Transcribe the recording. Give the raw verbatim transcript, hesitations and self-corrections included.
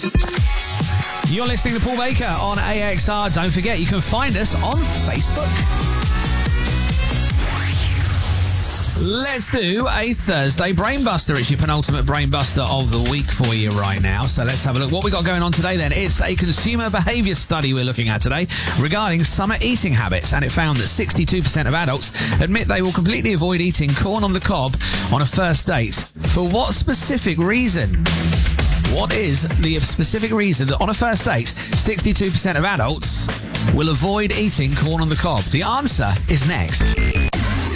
You're listening to Paul Baker on A X R. Don't forget, you can find us on Facebook. Let's do a Thursday Brainbuster. It's your penultimate Brainbuster of the week for you right now. So let's have a look. What we got going on today then? It's a consumer behaviour study we're looking at today regarding summer eating habits. And it found that sixty-two percent of adults admit they will completely avoid eating corn on the cob on a first date. For what specific reason? What is the specific reason that on a first date, sixty-two percent of adults will avoid eating corn on the cob? The answer is next.